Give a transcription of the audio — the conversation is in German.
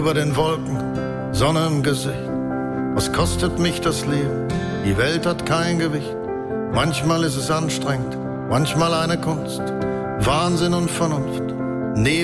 über den Wolken, Sonne im Gesicht. Was kostet mich das Leben? Die Welt hat kein Gewicht. Manchmal ist es anstrengend, manchmal eine Kunst. Wahnsinn und Vernunft.